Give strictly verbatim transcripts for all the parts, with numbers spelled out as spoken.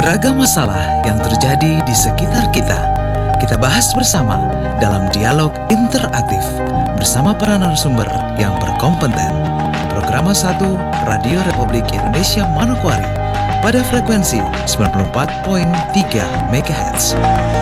Beragam masalah yang terjadi di sekitar kita, kita bahas bersama dalam dialog interaktif bersama para narasumber yang berkompeten. Programa satu Radio Republik Indonesia Manokwari pada frekuensi sembilan puluh empat koma tiga megahertz.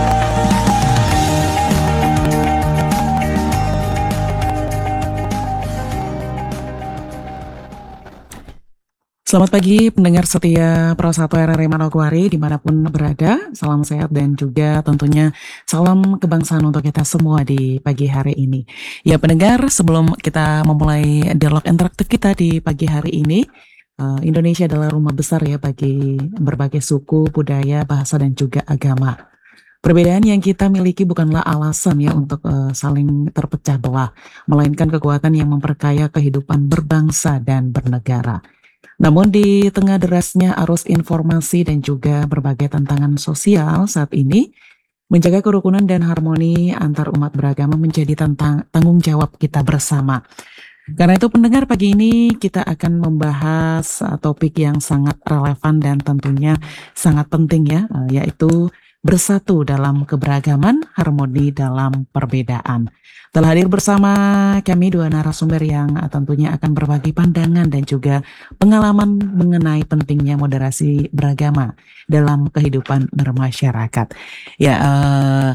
Selamat pagi pendengar setia Pro satu R R I Manokwari dimanapun berada. Salam sehat dan juga tentunya salam kebangsaan untuk kita semua di pagi hari ini. Ya pendengar, sebelum kita memulai dialog interaktif kita di pagi hari ini, uh, Indonesia adalah rumah besar ya bagi berbagai suku, budaya, bahasa dan juga agama. Perbedaan yang kita miliki bukanlah alasan ya untuk uh, saling terpecah belah, melainkan kekuatan yang memperkaya kehidupan berbangsa dan bernegara. Namun di tengah derasnya arus informasi dan juga berbagai tantangan sosial saat ini, menjaga kerukunan dan harmoni antar umat beragama menjadi tentang tanggung jawab kita bersama. Karena itu pendengar, pagi ini kita akan membahas uh, topik yang sangat relevan dan tentunya sangat penting ya, uh, yaitu bersatu dalam keberagaman, harmoni dalam perbedaan. Telah hadir bersama kami dua narasumber yang uh, tentunya akan berbagi pandangan dan juga pengalaman mengenai pentingnya moderasi beragama dalam kehidupan bermasyarakat. Ya, uh,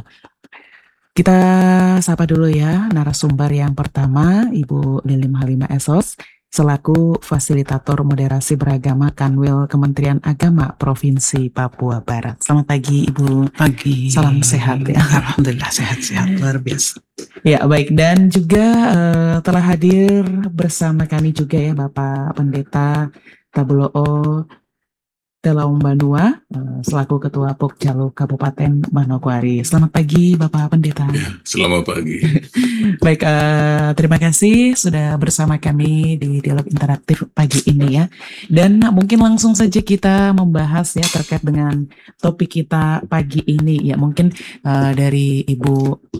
kita sapa dulu ya narasumber yang pertama, Ibu Lilim Halimah Esos, selaku Fasilitator Moderasi Beragama Kanwil Kementerian Agama Provinsi Papua Barat. Selamat pagi Ibu. Pagi. Salam sehat ya. Alhamdulillah sehat-sehat, luar biasa. Ya baik, dan juga uh, telah hadir bersama kami juga ya Bapak Pendeta Tabuloo Telaumbanua, uh, selaku Ketua Pokjalu Kabupaten Manokwari. Selamat pagi Bapak Pendeta. Ya, selamat pagi. Baik, uh, terima kasih sudah bersama kami di dialog interaktif pagi ini ya. Dan mungkin langsung saja kita membahas ya terkait dengan topik kita pagi ini ya. Mungkin uh, dari Ibu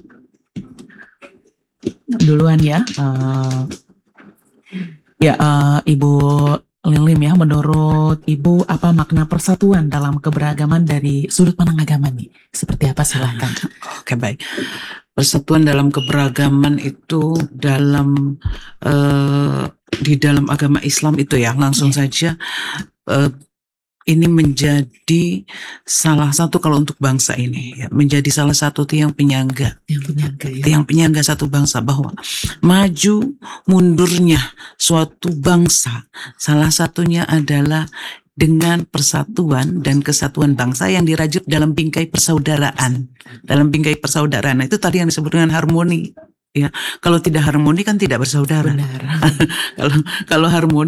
duluan ya. Uh, ya uh, Ibu Lilim ya, menurut Ibu apa makna persatuan dalam keberagaman dari sudut pandang agama nih? Seperti apa, silahkan. Oke, baik. Persatuan dalam keberagaman itu dalam uh, di dalam agama Islam itu ya langsung yeah. saja uh, ini menjadi salah satu kalau untuk bangsa ini ya, menjadi salah satu tiang penyangga, tiang penyangga, ya. tiang penyangga satu bangsa, bahwa maju mundurnya suatu bangsa salah satunya adalah dengan persatuan dan kesatuan bangsa yang dirajut dalam bingkai persaudaraan, dalam bingkai persaudaraan. Nah, itu tadi yang disebut dengan harmoni. Ya, kalau tidak harmoni kan tidak bersaudara. Benar. kalau kalau harmoni